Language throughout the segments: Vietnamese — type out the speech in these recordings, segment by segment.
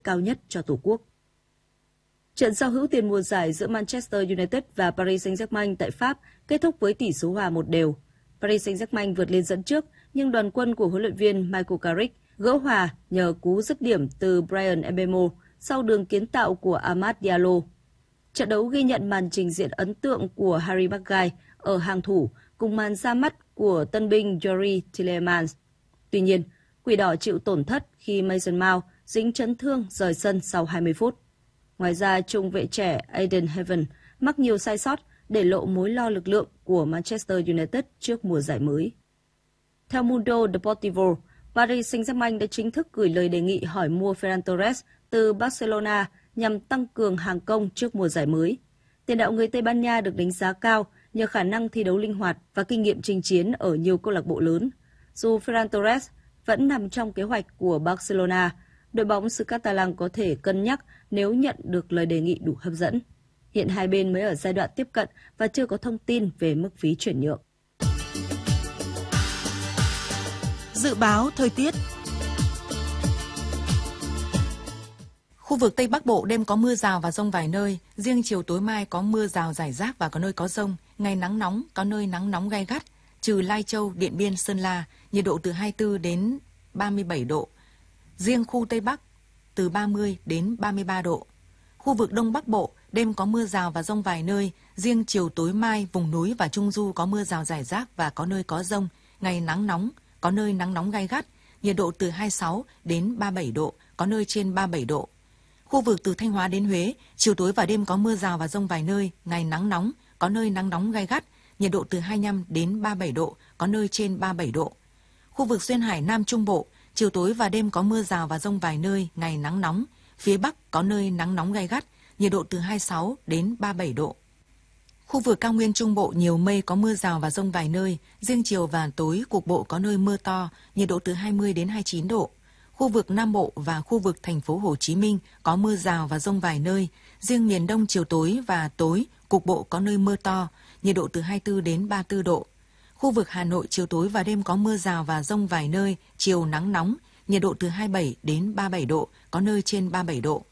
cao nhất cho Tổ quốc. Trận giao hữu tiền mùa giải giữa Manchester United và Paris Saint-Germain tại Pháp kết thúc với tỷ số hòa 1-1. Paris Saint-Germain vượt lên dẫn trước, nhưng đoàn quân của huấn luyện viên Michael Carrick gỡ hòa nhờ cú dứt điểm từ Bryan Mbeumo sau đường kiến tạo của Amad Diallo. Trận đấu ghi nhận màn trình diễn ấn tượng của Harry Maguire ở hàng thủ cùng màn ra mắt của tân binh Youri Tielemans. Tuy nhiên, Quỷ đỏ chịu tổn thất khi Mason Mount dính chấn thương rời sân sau 20 phút. Ngoài ra, trung vệ trẻ Aiden Heaven mắc nhiều sai sót để lộ mối lo lực lượng của Manchester United trước mùa giải mới. Theo Mundo Deportivo, Paris Saint-Germain đã chính thức gửi lời đề nghị hỏi mua Ferran Torres từ Barcelona nhằm tăng cường hàng công trước mùa giải mới. Tiền đạo người Tây Ban Nha được đánh giá cao nhờ khả năng thi đấu linh hoạt và kinh nghiệm chinh chiến ở nhiều câu lạc bộ lớn. Dù Ferran Torres vẫn nằm trong kế hoạch của Barcelona, đội bóng xứ Catalan có thể cân nhắc nếu nhận được lời đề nghị đủ hấp dẫn. Hiện hai bên mới ở giai đoạn tiếp cận và chưa có thông tin về mức phí chuyển nhượng. Dự báo thời tiết. Khu vực Tây Bắc Bộ đêm có mưa rào và dông vài nơi, riêng chiều tối mai có mưa rào rải rác và có nơi có dông, ngày nắng nóng, có nơi nắng nóng gay gắt, trừ Lai Châu, Điện Biên, Sơn La, nhiệt độ từ 24 đến 37 độ. Riêng khu Tây Bắc từ 30 đến 33 độ. Khu vực Đông Bắc Bộ đêm có mưa rào và dông vài nơi, riêng chiều tối mai vùng núi và Trung Du có mưa rào rải rác và có nơi có dông, ngày nắng nóng, có nơi nắng nóng gay gắt, nhiệt độ từ 26 đến 37 độ, có nơi trên 37 độ. Khu vực từ Thanh Hóa đến Huế, chiều tối và đêm có mưa rào và dông vài nơi, ngày nắng nóng, có nơi nắng nóng gay gắt, nhiệt độ từ 25 đến 37 độ, có nơi trên 37 độ. Khu vực Duyên Hải Nam Trung Bộ, chiều tối và đêm có mưa rào và dông vài nơi, ngày nắng nóng, phía Bắc có nơi nắng nóng gay gắt, nhiệt độ từ 26 đến 37 độ. Khu vực Cao Nguyên Trung Bộ nhiều mây có mưa rào và dông vài nơi, riêng chiều và tối cục bộ có nơi mưa to, nhiệt độ từ 20 đến 29 độ. Khu vực Nam Bộ và khu vực thành phố Hồ Chí Minh có mưa rào và dông vài nơi, riêng miền Đông chiều tối và tối cục bộ có nơi mưa to, nhiệt độ từ 24 đến 34 độ. Khu vực Hà Nội chiều tối và đêm có mưa rào và dông vài nơi, chiều nắng nóng, nhiệt độ từ 27 đến 37 độ, có nơi trên 37 độ.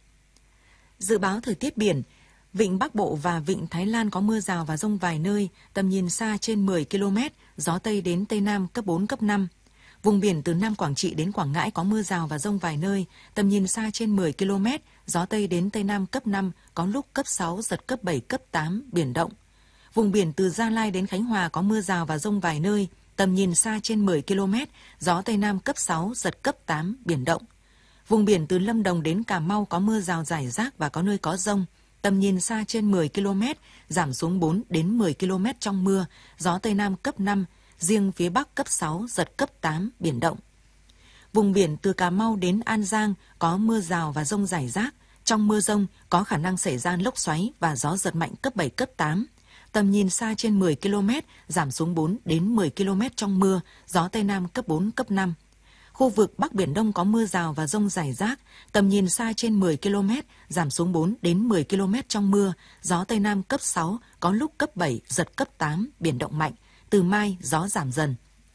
Dự báo thời tiết biển, Vịnh Bắc Bộ và Vịnh Thái Lan có mưa rào và dông vài nơi, tầm nhìn xa trên 10 km, gió Tây đến Tây Nam cấp 4, cấp 5. Vùng biển từ Nam Quảng Trị đến Quảng Ngãi có mưa rào và dông vài nơi, tầm nhìn xa trên 10 km, gió Tây đến Tây Nam cấp 5, có lúc cấp 6, giật cấp 7, cấp 8, biển động. Vùng biển từ Gia Lai đến Khánh Hòa có mưa rào và dông vài nơi, tầm nhìn xa trên 10 km, gió Tây Nam cấp 6, giật cấp 8, biển động. Vùng biển từ Lâm Đồng đến Cà Mau có mưa rào rải rác và có nơi có dông, tầm nhìn xa trên 10 km, giảm xuống 4 đến 10 km trong mưa, gió Tây Nam cấp 5, riêng phía Bắc cấp 6, giật cấp 8, biển động. Vùng biển từ Cà Mau đến An Giang có mưa rào và dông rải rác, trong mưa dông có khả năng xảy ra lốc xoáy và gió giật mạnh cấp 7, cấp 8. Tầm nhìn xa trên 10 km, giảm xuống 4 đến 10 km trong mưa, gió Tây Nam cấp 4, cấp 5. Khu vực Bắc Biển Đông có mưa rào và dông rải rác, tầm nhìn xa trên 10 km, giảm xuống 4 đến 10 km trong mưa, gió Tây Nam cấp 6, có lúc cấp 7, giật cấp 8, biển động mạnh. Từ mai, gió giảm dần.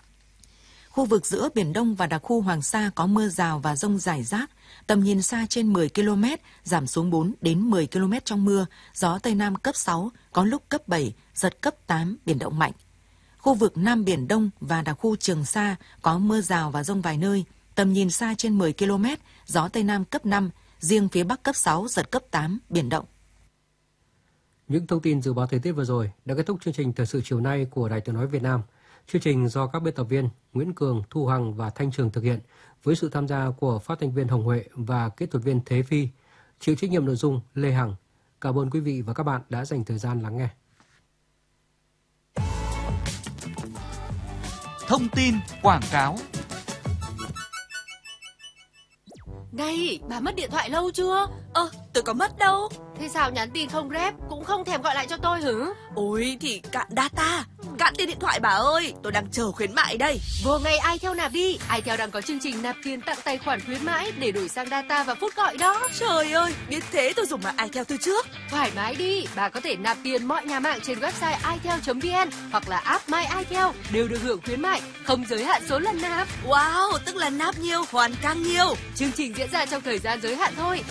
Khu vực giữa Biển Đông và đặc khu Hoàng Sa có mưa rào và dông rải rác, tầm nhìn xa trên 10 km, giảm xuống 4 đến 10 km trong mưa, gió Tây Nam cấp 6, có lúc cấp 7, giật cấp 8, biển động mạnh. Khu vực Nam Biển Đông và đặc khu Trường Sa có mưa rào và dông vài nơi, tầm nhìn xa trên 10 km, gió Tây Nam cấp 5, riêng phía Bắc cấp 6, giật cấp 8, biển động. Những thông tin dự báo thời tiết vừa rồi đã kết thúc chương trình Thời sự chiều nay của Đài Tiếng nói Việt Nam. Chương trình do các biên tập viên Nguyễn Cường, Thu Hằng và Thanh Trường thực hiện với sự tham gia của phát thanh viên Hồng Huệ và kỹ thuật viên Thế Phi. Chịu trách nhiệm nội dung Lê Hằng. Cảm ơn quý vị và các bạn đã dành thời gian lắng nghe. Thông tin quảng cáo. Này, bà mất điện thoại lâu chưa? Tôi có mất đâu. Thế sao nhắn tin không rep, cũng không thèm gọi lại cho tôi hử? Ôi thì cạn data, cạn tiền điện thoại bà ơi, tôi đang chờ khuyến mại đây. Vô ngay iTel nạp đi, iTel đang có chương trình nạp tiền tặng tài khoản khuyến mãi để đổi sang data và phút gọi đó. Trời ơi, biết thế tôi dùng mà iTel từ trước. Thoải mái đi, bà có thể nạp tiền mọi nhà mạng trên website itel.vn hoặc là app My iTel đều được hưởng khuyến mại, không giới hạn số lần nạp. Wow, tức là nạp nhiều, hoàn càng nhiều. Chương trình diễn ra trong thời gian giới hạn thôi,